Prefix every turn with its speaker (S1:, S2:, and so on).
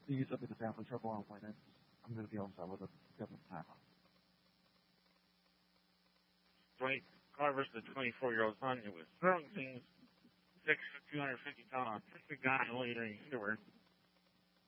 S1: use up the family trouble on finance. I'm going to be on side with a different time.
S2: Car versus the 24-year-old son who was throwing things 250 pounds. Just a guy later in the universe.